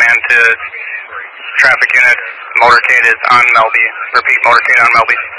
and to traffic units, motorcade is on Melby. Repeat, motorcade on Melby.